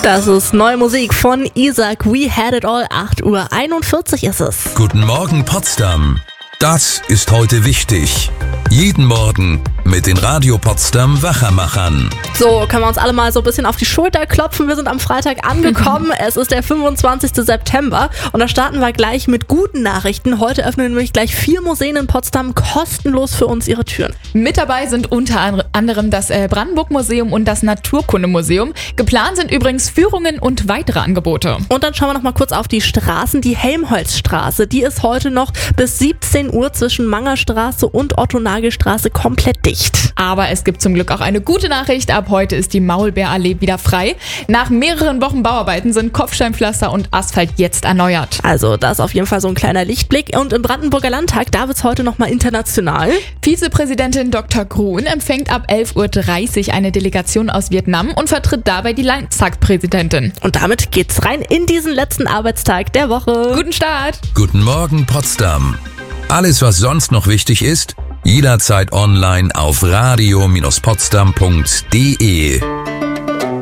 Das ist neue Musik von Isaac, We Had It All, 8:41 Uhr ist es. Guten Morgen Potsdam. Das ist heute wichtig. Jeden Morgen mit den Radio Potsdam Wachermachern. So, können wir uns alle mal so ein bisschen auf die Schulter klopfen. Wir sind am Freitag angekommen. Es ist der 25. September und da starten wir gleich mit guten Nachrichten. Heute öffnen nämlich gleich 4 Museen in Potsdam kostenlos für uns ihre Türen. Mit dabei sind unter anderem das Brandenburg-Museum und das Naturkundemuseum. Geplant sind übrigens Führungen und weitere Angebote. Und dann schauen wir noch mal kurz auf die Straßen. Die Helmholtzstraße, die ist heute noch bis 17 Uhr zwischen Mangerstraße und Otto-Nagel-Straße komplett dicht. Aber es gibt zum Glück auch eine gute Nachricht. Ab heute ist die Maulbeerallee wieder frei. Nach mehreren Wochen Bauarbeiten sind Kopfsteinpflaster und Asphalt jetzt erneuert. Also das ist auf jeden Fall so ein kleiner Lichtblick. Und im Brandenburger Landtag, da wird es heute noch mal international. Vizepräsidentin Dr. Grun empfängt ab 11:30 Uhr eine Delegation aus Vietnam und vertritt dabei die Landtagspräsidentin. Und damit geht's rein in diesen letzten Arbeitstag der Woche. Guten Start! Guten Morgen Potsdam. Alles, was sonst noch wichtig ist, jederzeit online auf radio-potsdam.de.